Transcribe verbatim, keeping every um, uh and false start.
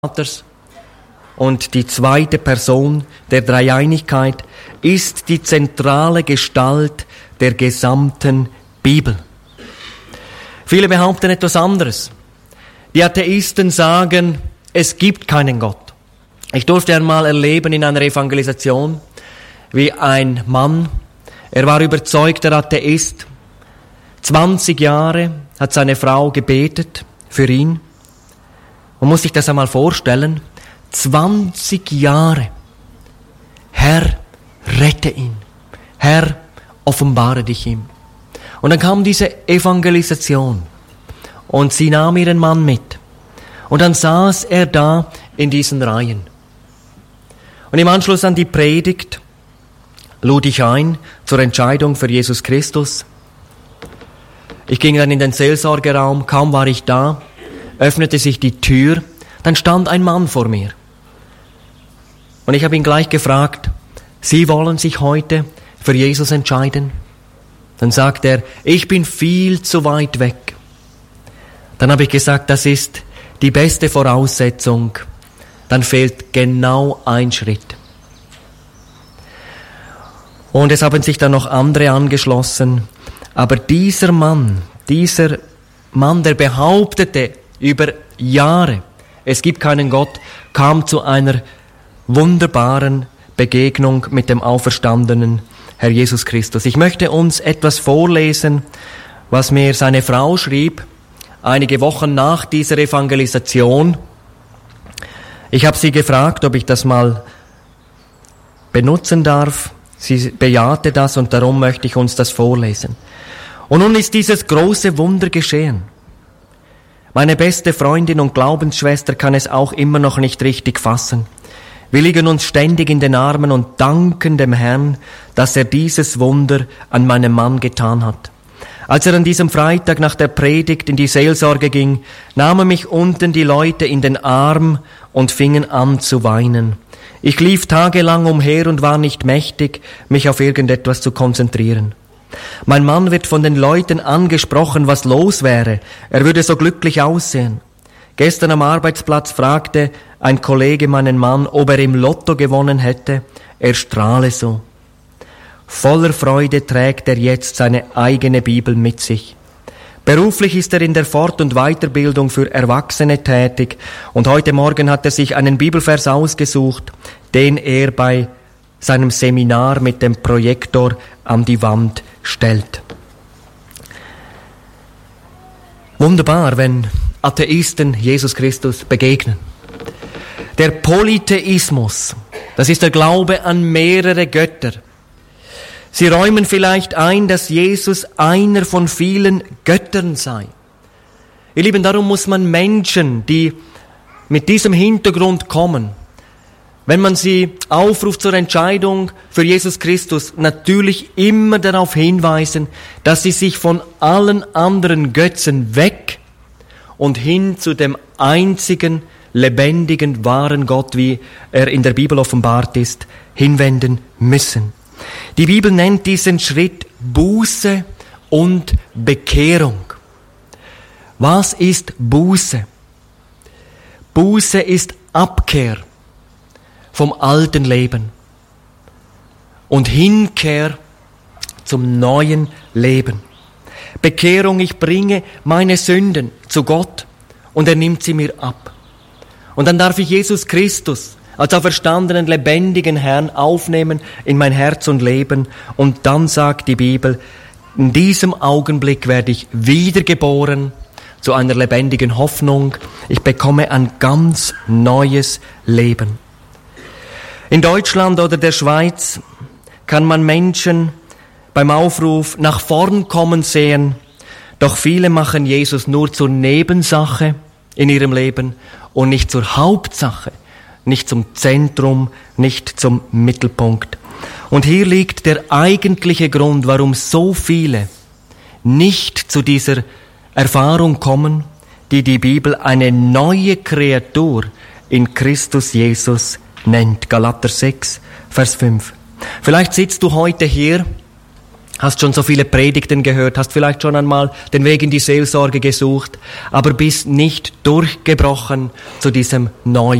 Vaters und die zweite Person der Dreieinigkeit ist die zentrale Gestalt der gesamten Bibel. Viele behaupten etwas anderes. Die Atheisten sagen, es gibt keinen Gott. Ich durfte einmal erleben in einer Evangelisation, wie ein Mann, er war überzeugter Atheist, zwanzig Jahre hat seine Frau gebetet für ihn. Man muss sich das einmal vorstellen. zwanzig Jahre. Herr, rette ihn. Herr, offenbare dich ihm. Und dann kam diese Evangelisation. Und sie nahm ihren Mann mit. Und dann saß er da in diesen Reihen. Und im Anschluss an die Predigt lud ich ein zur Entscheidung für Jesus Christus. Ich ging dann in den Seelsorgeraum, kaum war ich da, öffnete sich die Tür, dann stand ein Mann vor mir. Und ich habe ihn gleich gefragt, Sie wollen sich heute für Jesus entscheiden? Dann sagt er, ich bin viel zu weit weg. Dann habe ich gesagt, das ist die beste Voraussetzung. Dann fehlt genau ein Schritt. Und es haben sich dann noch andere angeschlossen. Aber dieser Mann, dieser Mann, der behauptete über Jahre, es gibt keinen Gott, kam zu einer wunderbaren Begegnung mit dem auferstandenen Herr Jesus Christus. Ich möchte uns etwas vorlesen, was mir seine Frau schrieb, einige Wochen nach dieser Evangelisation. Ich habe sie gefragt, ob ich das mal benutzen darf. Sie bejahte das und darum möchte ich uns das vorlesen. Und nun ist dieses große Wunder geschehen. Meine beste Freundin und Glaubensschwester kann es auch immer noch nicht richtig fassen. Wir liegen uns ständig in den Armen und danken dem Herrn, dass er dieses Wunder an meinem Mann getan hat. Als er an diesem Freitag nach der Predigt in die Seelsorge ging, nahmen mich unten die Leute in den Arm und fingen an zu weinen. Ich lief tagelang umher und war nicht mächtig, mich auf irgendetwas zu konzentrieren. Mein Mann wird von den Leuten angesprochen, was los wäre. Er würde so glücklich aussehen. Gestern am Arbeitsplatz fragte ein Kollege meinen Mann, ob er im Lotto gewonnen hätte. Er strahle so. Voller Freude trägt er jetzt seine eigene Bibel mit sich. Beruflich ist er in der Fort- und Weiterbildung für Erwachsene tätig und heute Morgen hat er sich einen Bibelvers ausgesucht, den er bei seinem Seminar mit dem Projektor an die Wand stellt. Wunderbar, wenn Atheisten Jesus Christus begegnen. Der Polytheismus, das ist der Glaube an mehrere Götter. Sie räumen vielleicht ein, dass Jesus einer von vielen Göttern sei. Ihr Lieben, darum muss man Menschen, die mit diesem Hintergrund kommen, wenn man sie aufruft zur Entscheidung für Jesus Christus, natürlich immer darauf hinweisen, dass sie sich von allen anderen Götzen weg und hin zu dem einzigen, lebendigen, wahren Gott, wie er in der Bibel offenbart ist, hinwenden müssen. Die Bibel nennt diesen Schritt Buße und Bekehrung. Was ist Buße? Buße ist Abkehr vom alten Leben und Hinkehr zum neuen Leben. Bekehrung, ich bringe meine Sünden zu Gott und er nimmt sie mir ab. Und dann darf ich Jesus Christus als auferstandenen, lebendigen Herrn aufnehmen in mein Herz und Leben. Und dann sagt die Bibel, in diesem Augenblick werde ich wiedergeboren zu einer lebendigen Hoffnung. Ich bekomme ein ganz neues Leben. In Deutschland oder der Schweiz kann man Menschen beim Aufruf nach vorn kommen sehen, doch viele machen Jesus nur zur Nebensache in ihrem Leben und nicht zur Hauptsache, nicht zum Zentrum, nicht zum Mittelpunkt. Und hier liegt der eigentliche Grund, warum so viele nicht zu dieser Erfahrung kommen, die die Bibel eine neue Kreatur in Christus Jesus nennt. Galater sechs, Vers fünf. Vielleicht sitzt du heute hier hast schon so viele Predigten gehört, hast vielleicht schon einmal den Weg in die Seelsorge gesucht, aber bist nicht durchgebrochen zu diesem Neu